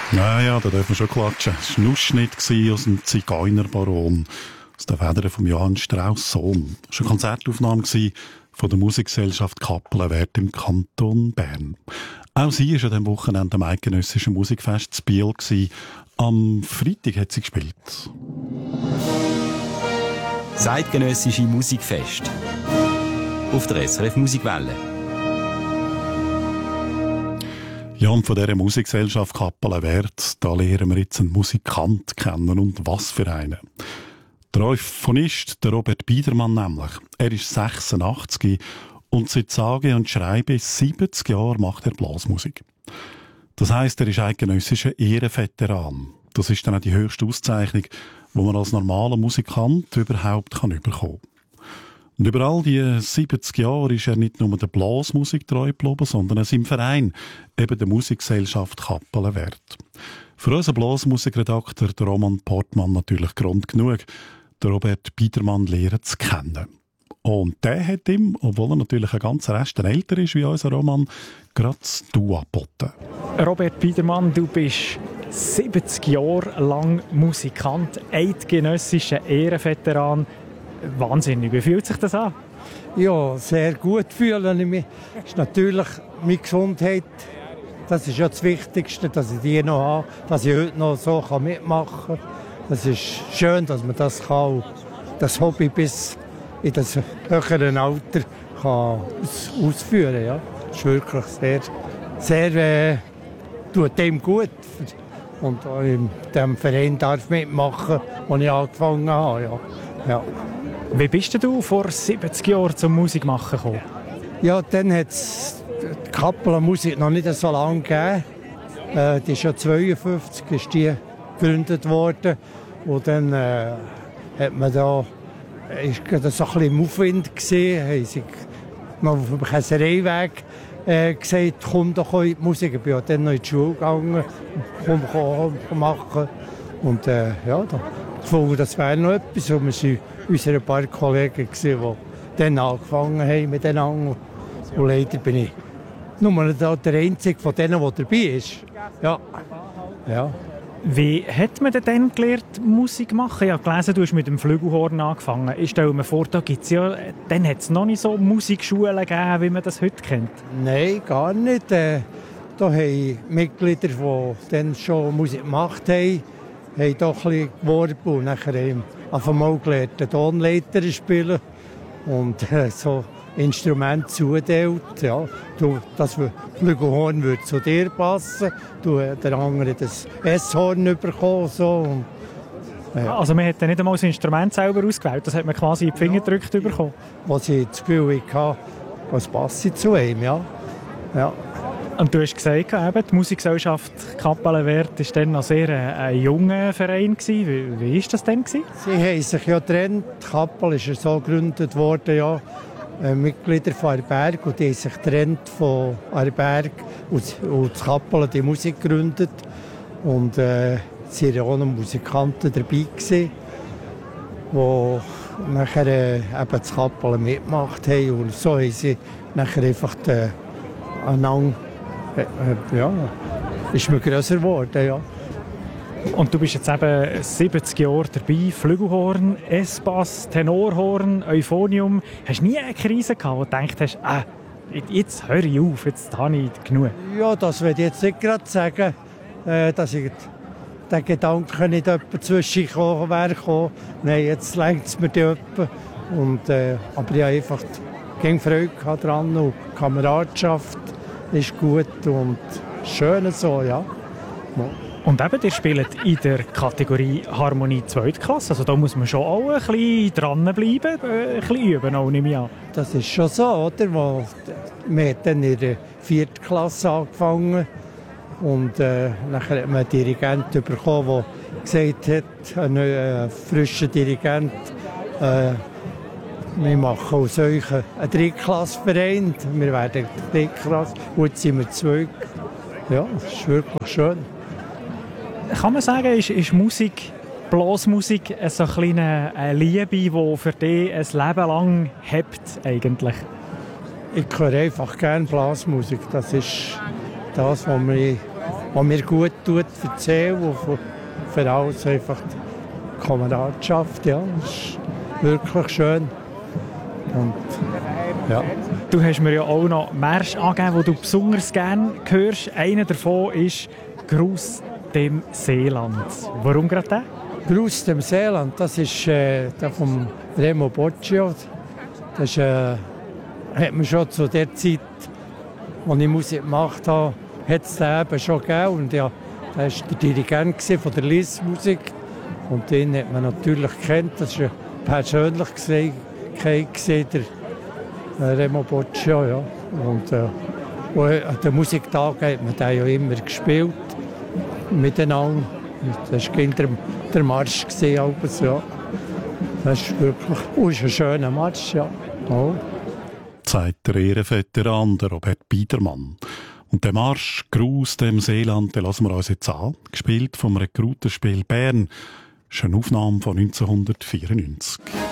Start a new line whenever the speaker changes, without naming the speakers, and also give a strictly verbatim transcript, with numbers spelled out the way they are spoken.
Naja, da dürfen wir schon klatschen. Es war ein Ausschnitt aus dem Zigeunerbaron, aus den Federn von Johann Strauss Sohn. Es war eine Konzertaufnahme von der Musikgesellschaft Kappelenwert im Kanton Bern. Auch sie war an diesem Wochenende am Eidgenössischen Musikfest zu Biel. Am Freitag hat sie gespielt.
Das Eidgenössische Musikfest auf der S R F Musikwelle.
Ja, und von dieser Musikgesellschaft Kappelenwert, da lernen wir jetzt einen Musikant kennen, und was für einen. Der Euphonist, der Robert Biedermann nämlich. Er ist sechsundachtzig und seit sage und schreibe siebzig Jahren macht er Blasmusik. Das heisst, er ist eidgenössischer Ehrenveteran. Das ist dann auch die höchste Auszeichnung, die man als normaler Musikant überhaupt kann bekommen kann. Und über all die siebzig Jahre ist er nicht nur der Blasmusik treu geblieben, sondern auch seinem Verein, eben der Musikgesellschaft Kappelenwert. Für unseren Blasmusikredakteur, der Roman Portmann, natürlich Grund genug, den Robert Biedermann lernen zu kennen. Und der hat ihm, obwohl er natürlich ein ganz Rest älter ist wie unser Roman, gerade das Du angeboten.
Robert Biedermann, du bist siebzig Jahre lang Musikant, eidgenössischer Ehrenveteran. Wahnsinnig. Wie fühlt sich das an?
Ja, sehr gut fühle ich mich. Das ist natürlich meine Gesundheit. Das ist ja das Wichtigste, dass ich die noch habe, dass ich heute noch so mitmachen kann. Das ist schön, dass man das kann, das Hobby bis in das höheren Alter kann ausführen kann. Ja. Das ist wirklich sehr, sehr äh, tut dem gut. Und in diesem Verein darf mitmachen, wo ich angefangen habe. Ja. Ja.
Wie bist du vor siebzig Jahren zum Musikmachen gekommen?
Ja, dann hat es die Kappelenmusik noch nicht so lange gegeben. Äh, die ist ja zweiundfünfzig ist die gegründet worden. Und dann äh, hat man da, ist das so ein bisschen im Aufwind gesehen, haben sie noch auf dem Käsereiweg äh, gesagt, komm doch in die Musik. Ich bin ja dann noch in die Schule gegangen, komm, komm, komm machen. Und äh, ja, da gefunden, das wäre noch etwas. Und wir waren unsere paar Kollegen, die dann angefangen haben miteinander. Und leider bin ich nur der Einzige von denen, der dabei ist. Ja. Ja.
Wie hat man denn dann gelernt, Musik zu machen? Ich habe gelesen, du hast mit dem Flügelhorn angefangen. Ich stelle mir vor, da gibt's ja, dann hat es noch nicht so Musikschulen gegeben, wie man das heute kennt.
Nein, gar nicht. Äh, da haben Mitglieder, die dann schon Musik gemacht haben, haben doch ein bisschen geworben und nachher haben auf einmal gelernt, den Tonleiter spielen und äh, so Instrumente zuteilt. Ja. Du, das Flügelhorn würde zu dir passen, du, der andere das S-Horn bekommen. So, und,
ja. Also man hat dann nicht einmal das Instrument selber ausgewählt, das hat man quasi in die Finger gedrückt ja. bekommen.
Was ich das Gefühl hatte, was passt zu ihm, ja. ja.
Und du hast gesagt, eben, die Musikgesellschaft Kappelenwert war dann noch sehr ein, ein junger Verein. Wie, wie war das denn?
Sie haben sich ja getrennt. Die Kappel ist ja so gegründet worden, ja, äh, Mitglieder von Aarberg. Und die haben sich getrennt von Aarberg und, und die Kappel die Musik gegründet. Und äh, sie waren auch noch Musikanten dabei gewesen, die nachher äh, eben die Kappel mitgemacht haben. Und so haben sie nachher einfach die, einander ja, ist mir grösser geworden, ja.
Und du bist jetzt eben siebzig Jahre dabei, Flügelhorn, S-Bass, Tenorhorn, Euphonium. Hast du nie eine Krise gehabt, wo du gedacht hast, ah, jetzt höre ich auf, jetzt habe ich genug?
Ja, das will ich jetzt nicht gerade sagen, äh, dass ich den Gedanken nicht etwa zwischengekommen wäre. Nein, jetzt lenkt es mir die etwa. Und, äh, aber ich habe einfach keine Freude daran und Kameradschaft ist gut und schön so, ja.
Und eben, ihr spielt in der Kategorie Harmonie Zweitklasse. Also da muss man schon auch ein bisschen dranbleiben, ein bisschen üben, auch nicht mehr.
Das ist schon so, oder? Wo, wir haben dann in der vierten Klasse angefangen und äh, nachher hat man einen Dirigenten bekommen, der gesagt hat, ein äh, frischer Dirigent, äh, wir machen aus euch einen Drittklassverein. Wir werden Drittklasse. Heute sind wir zwei. Ja, das ist wirklich schön.
Kann man sagen, ist, ist Musik, Blasmusik so eine kleine Liebe, die für dich ein Leben lang hebt eigentlich?
Ich höre einfach gerne Blasmusik. Das ist das, was mich was mir gut tut, erzählen und für, für alles einfach die Kameradschaft. Ja, das ist wirklich schön. Und, ja.
Du hast mir ja auch noch Märsche angegeben, die du besonders gerne hörst. Einer davon ist «Gruß dem Seeland». Warum gerade der?
«Gruß dem Seeland», das ist äh, der von Remo Boccio. Das ist, äh, hat man schon zu der Zeit, als ich Musik gemacht habe, hat es den eben schon gegeben. Und ja, der war der Dirigent von der Liz-Musik. Und den hat man natürlich gekannt. Das war eine Persönlichkeit, der äh, Remo Boccio. Ja. Und, äh, und an den Musiktagen hat man den ja immer gespielt. Miteinander. Das war der, der Marsch. Gewesen, ja. Das ist wirklich oh, ist ein schöner Marsch. Ja. Oh.
Sagt der Ehrenveteran, der Robert Biedermann. Und der Marsch «Gruß dem Seeland», den lassen wir uns jetzt an. Gespielt vom Rekrutenspiel Bern. Das ist eine Aufnahme von neunzehnhundertvierundneunzig.